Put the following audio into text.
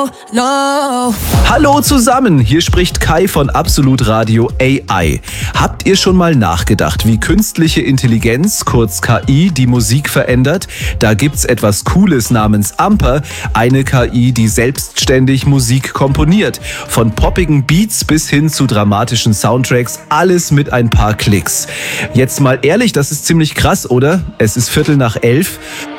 No. Hallo zusammen, hier spricht Kai von Absolut Radio AI. Habt ihr schon mal nachgedacht, wie künstliche Intelligenz, kurz KI, die Musik verändert? Da gibt's etwas Cooles namens Amper, eine KI, die selbstständig Musik komponiert. Von poppigen Beats bis hin zu dramatischen Soundtracks, alles mit ein paar Klicks. Jetzt mal ehrlich, das ist ziemlich krass, oder? Es ist 11:15.